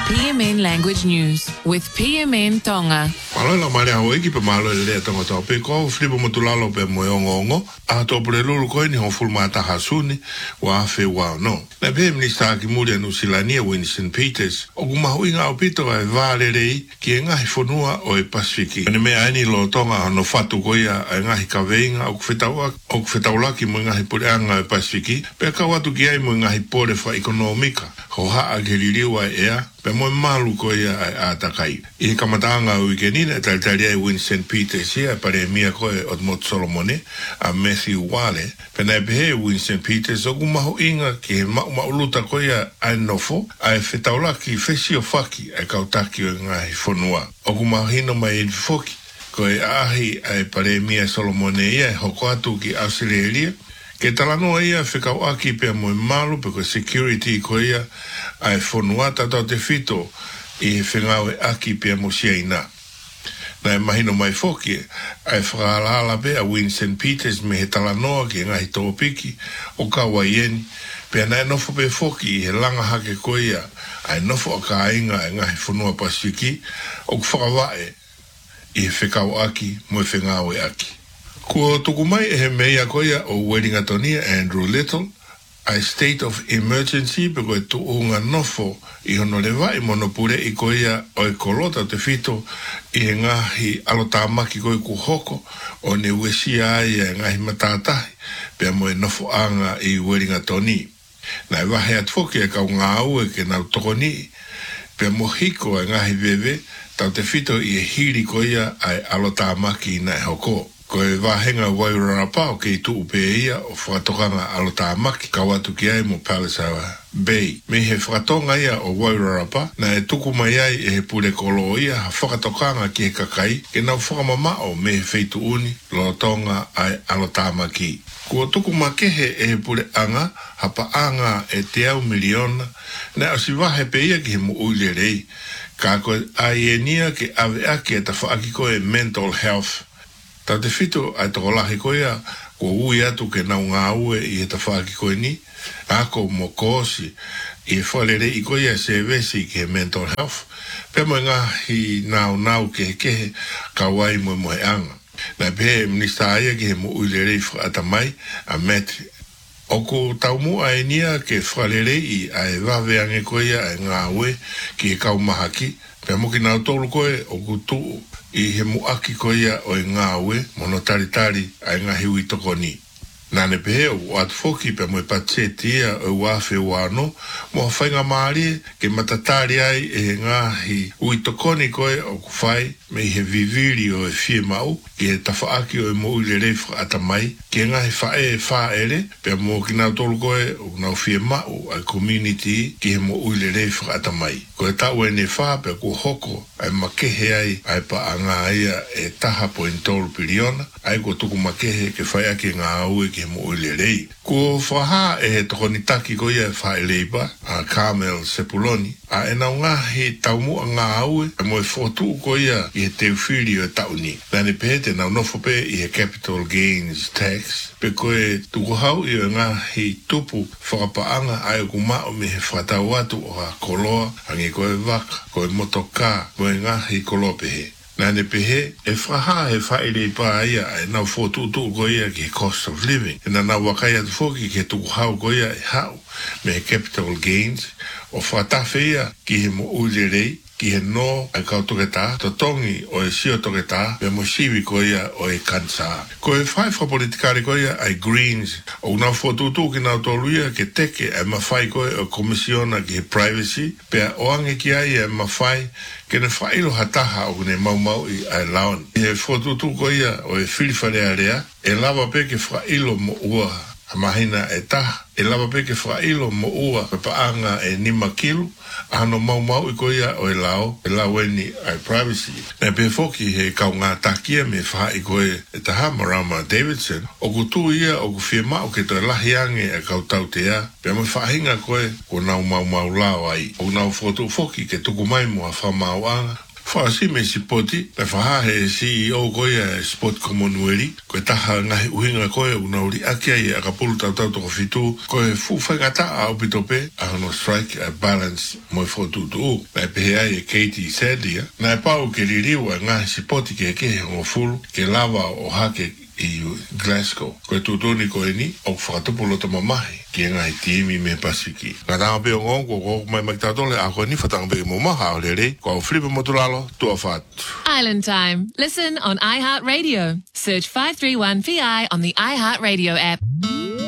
PMN Language News with PMN Tonga. Malo la mare hawe ki pe malo le tonga to pe ko flipo motulalo pe moyongo a to pre lulu ko ni ho fulma ta hasuni wa fe wa no. Na pe minista ki mule no silania Winston Peters o kuma huinga o pito e vale rei ki nga fonua o e Pasifiki. Ne me ani lo tonga no fatu ko ia nga ka venga o fetaula ki mo nga pure anga e Pasifiki pe ka watu ki ai mo nga pore fa economica ho ha ageliwa ea pe mo malu ko ia a takai I kamatanga weekendina taltalia Winston Peters ia pare mia ko o mot Solomone a Matthew Wale pe na be Winston Peters o kuma ho inga ki ma uluta ko ia a nofo a fetaula ki fesio faki a kautaki o nga fonua o kuma hino mai foki ko ahi a pare mia Solomone ia hoko atu ki Australia ke talano ia whekau aki pe mo malu pe ko security ko ia ai fonua tata te fito I whengawe aki pe mo siaina. Na mahino mai foki ai whakalala pe a Winston Peters me he talanoa ki ngahi tōpiki o ka waieni pe anai nofo pe foki he langa hake ko ia ai nofo a ka inga e ngahi fonua Pasifiki o whakawae I whekau aki mo whengawe aki. Ko tuku mai he mea koia o Wellingtonia Andrew Little, a state of emergency pe koe tu unga nofo I hono le vai monopure I koia o e kolota te fito I ngahi alotamaki koe ku hoko o ne wesia ai e ngahi matatahi pe mo e nofo anga I Wellingtonia. Na wahe atfoki e kau ngā ue ke nau tokoni pe mo hiko e ngahi vewe tau te fito I e hiri koia ai alotamaki na e hoko. Ko e wahenga Wairarapa o kei tu upe ia o whakatokanga alotamaki ka watu ki ai mo Palisawa Bay. Me he whakatonga ia o Wairarapa na e tuku mai ai e he pule kolo ia ha whakatokanga ki he kakai ke nau whakamamao me he feitu uni lo tonga ai alotamaki. Kua tuku makehe e he pule anga hapa anga e te au miliona na o si wahe pe ia ki he mo uile rei ka koe ai e nia ke ave aki e ta whaaki koe mental health. Ta te fito ai toko lahi koea ko ui atu ke nau ngā ue I he tawhaki koe ni ako mo kōsi I e whalere I koea se vesi ke mental health pe mo ngahi nau ke he kehe ka wai mo moe anga na pe minista aia ke he mo uilere I whaatamai a Matt o ko taumu ai nia ke whalere I ai waweange koea ai ngā ue ki he kaumahaki pe mo ki nau tolu koe o kutu I he muaki ko ia o ngā ue mono taritari ai ngā hiwi toko ni. Nane pehe o atu foki pe mo I patetia o wafe wano mo whainga maari ke matatari ai e ngāhi ui tokoni koe o kuwhai me he viviri o e fie mau ki he tawhaaki o e mo ule reif atamai ki ngāhi whae e whaere pe mo ki nau tolu koe o nau fie mau ai community ki he mo ule reif atamai. Ko e tau e ne wha pe ko hoko ai makehe ai pa a ngā ia e taha po in tolu piriona ai ko tuku makehe ke whaia ki ngā ue ki he mo ule rei. Ko whaha e he tokonitaki ko ia e whae leiba a Carmel Sepuloni a e nau ngahi taumu a ngā ue e mo e whotu ko ia I he teuwhiri o e tauni. Nane pehe te nau nofo pe I he capital gains tax pe ko e tuku hau I o ngahi tupu whakapaanga ai o kumao me he whakatau atu o ha koloa hangi ko e waka ko e motoka mo e ngahi koloa pehe. Nane pehe, e whaha he whaere I pā ia e nau whotutu ko ia ki cost of living. E na nau wakai atu whoki ke tuku hau ko ia e hau me he capital gains o whatafe ia ki he mo ule rei ki he no ai kau toketa, to tongi o e sio toketa, me mo siwi ko ia o e kansa. Ko e whai whapolitikari ko ia ai Greens, o nau whotutu ki nau toluia ke teke ai mawhai ko o komisiona ki he privacy, pea oange ki ai ai mawhai ke ne whailo hataha o ne mau I ai laon. I he whotutu ko ia o e whiriwhare area, e lava pe ke whailo mo ua mahina e taha, e lava pe ke whailo mo ua pe paanga e 5 kilo, ano mau I ko ia o e lao eni ai privacy. Na pe foki he kau ngā takia me wha I ko e taha Marama Davidson, o kutu ia o ku fie mau ke toi lahi ange e kau tau te a, pe me whahinga koe ko nau mau lao ai. O nau fotu foki ke tuku mai mua wha mau anga, Whaasi me sipoti, le whaha he CEO koe a Sport Commonwealth, koe taha ngahi uhinga koe unauri akia i a kapulu tautau toko fitu, koe fuwhaingata a opitope, a hono strike a balance moi whotutu. Na pehea i Katie Sadia, na pau ke ririwa ngahi sipoti ke hongo fulu, ke lava o hake i Glasgow. Koe tutuni koe ni, o whakatupolo ta mamahi. Ki ngai tiimi me Pasifiki. Ka tanga pe ngongo ko mai maktatole a ko ni fatanga pe mo maha o le ko flipa motulalo to afat. Island Time. Listen on iHeartRadio. Search 531VI on the iHeartRadio app.